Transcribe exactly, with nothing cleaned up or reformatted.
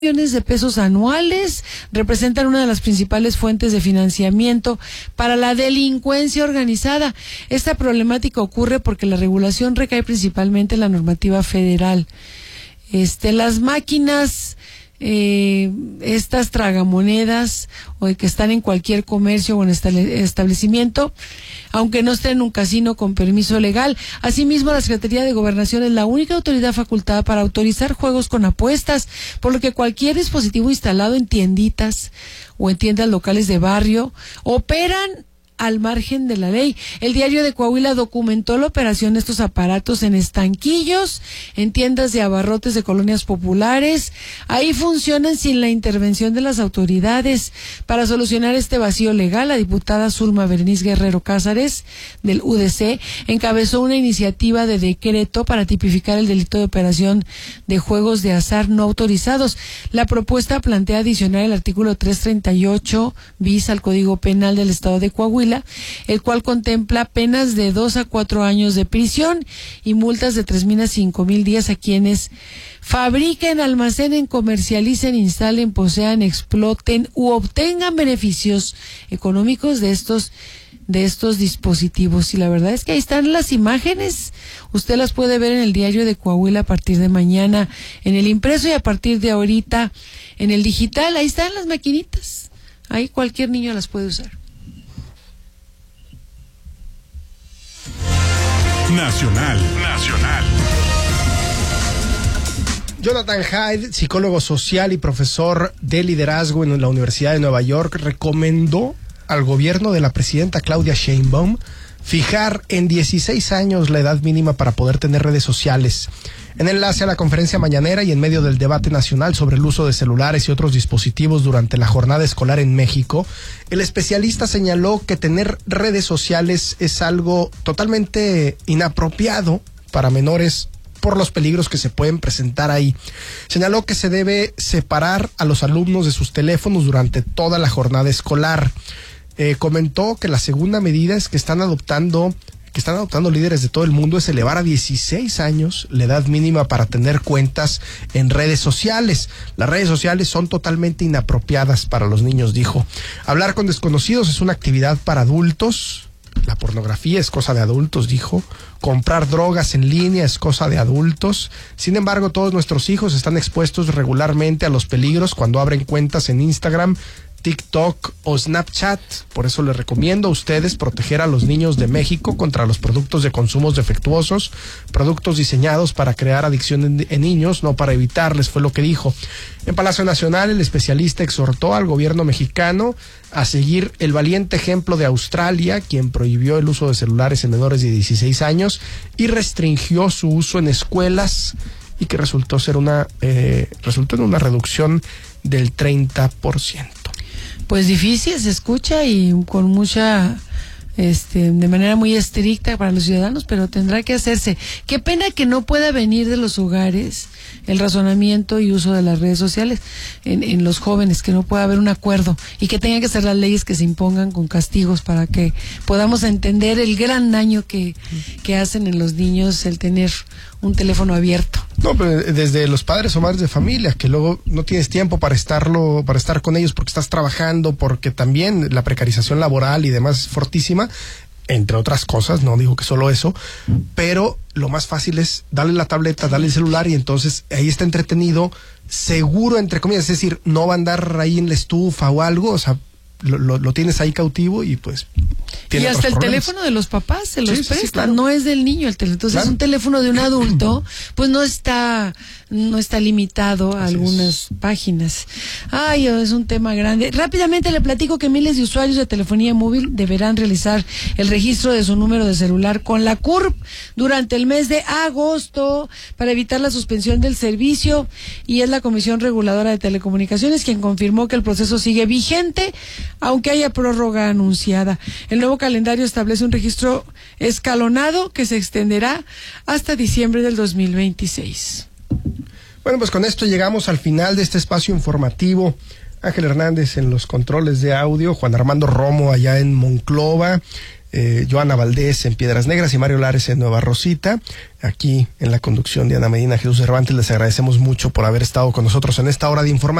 millones de pesos anuales, representan una de las principales fuentes de financiamiento para la delincuencia organizada. Esta problemática ocurre porque la regulación recae principalmente en la normativa federal. Este, las máquinas, eh, estas tragamonedas, o que están en cualquier comercio o en establecimiento, aunque no estén en un casino con permiso legal. Asimismo, la Secretaría de Gobernación es la única autoridad facultada para autorizar juegos con apuestas, por lo que cualquier dispositivo instalado en tienditas o en tiendas locales de barrio operan al margen de la ley. El Diario de Coahuila documentó la operación de estos aparatos en estanquillos, en tiendas de abarrotes de colonias populares. Ahí funcionan sin la intervención de las autoridades. Para solucionar este vacío legal, la diputada Zulma Berenice Guerrero Cázares, del U D C, encabezó una iniciativa de decreto para tipificar el delito de operación de juegos de azar no autorizados. La propuesta plantea adicionar el artículo trescientos treinta y ocho bis al Código Penal del Estado de Coahuila, el cual contempla penas de dos a cuatro años de prisión y multas de tres mil a cinco mil días a quienes fabriquen, almacenen, comercialicen, instalen, posean, exploten u obtengan beneficios económicos de estos de estos dispositivos. Y la verdad es que ahí están las imágenes. Usted las puede ver en el Diario de Coahuila a partir de mañana, en el impreso, y a partir de ahorita en el digital. Ahí están las maquinitas. Ahí cualquier niño las puede usar. Nacional, Nacional. Jonathan Haidt, psicólogo social y profesor de liderazgo en la Universidad de Nueva York, recomendó al gobierno de la presidenta Claudia Sheinbaum fijar en dieciséis años la edad mínima para poder tener redes sociales. En enlace a la conferencia mañanera y en medio del debate nacional sobre el uso de celulares y otros dispositivos durante la jornada escolar en México, el especialista señaló que tener redes sociales es algo totalmente inapropiado para menores por los peligros que se pueden presentar ahí. Señaló que se debe separar a los alumnos de sus teléfonos durante toda la jornada escolar. Eh, comentó que la segunda medida es que están adoptando que están adoptando líderes de todo el mundo es elevar a dieciséis años la edad mínima para tener cuentas en redes sociales. Las redes sociales son totalmente inapropiadas para los niños, dijo. Hablar con desconocidos es una actividad para adultos. La pornografía es cosa de adultos, dijo. Comprar drogas en línea es cosa de adultos. Sin embargo, todos nuestros hijos están expuestos regularmente a los peligros cuando abren cuentas en Instagram, TikTok o Snapchat. Por eso les recomiendo a ustedes proteger a los niños de México contra los productos de consumos defectuosos, productos diseñados para crear adicción en, en niños, no para evitarles, fue lo que dijo. En Palacio Nacional, el especialista exhortó al gobierno mexicano a seguir el valiente ejemplo de Australia, quien prohibió el uso de celulares en menores de dieciséis años y restringió su uso en escuelas, y que resultó ser una eh, resultó en una reducción del treinta por ciento. Pues difícil, se escucha y con mucha, este, de manera muy estricta para los ciudadanos, pero tendrá que hacerse. Qué pena que no pueda venir de los hogares el razonamiento y uso de las redes sociales en, en los jóvenes, que no pueda haber un acuerdo y que tengan que ser las leyes que se impongan con castigos para que podamos entender el gran daño que, que hacen en los niños el tener un teléfono abierto. No, pero desde los padres o madres de familia, que luego no tienes tiempo para estarlo, para estar con ellos porque estás trabajando, porque también la precarización laboral y demás es fortísima, entre otras cosas, no digo que solo eso, pero lo más fácil es darle la tableta, darle el celular y entonces ahí está entretenido, seguro, entre comillas, es decir, no va a andar ahí en la estufa o algo, o sea, Lo, lo, lo tienes ahí cautivo y pues y hasta el problemas. Teléfono de los papás se los sí, presta, sí, sí, claro. No es del niño el teléfono. Entonces, claro, un teléfono de un adulto pues no está no está limitado a Así algunas es. páginas. Ay, es un tema grande. Rápidamente le platico que miles de usuarios de telefonía móvil deberán realizar el registro de su número de celular con la C U R P durante el mes de agosto para evitar la suspensión del servicio, y es la Comisión Reguladora de Telecomunicaciones quien confirmó que el proceso sigue vigente aunque haya prórroga anunciada. El nuevo calendario establece un registro escalonado que se extenderá hasta diciembre del dos mil veintiséis. Bueno, pues con esto llegamos al final de este espacio informativo. Ángel Hernández en los controles de audio, Juan Armando Romo allá en Monclova, eh, Joana Valdés en Piedras Negras y Mario Lares en Nueva Rosita. Aquí en la conducción de Ana Medina, Jesús Cervantes, les agradecemos mucho por haber estado con nosotros en esta hora de información.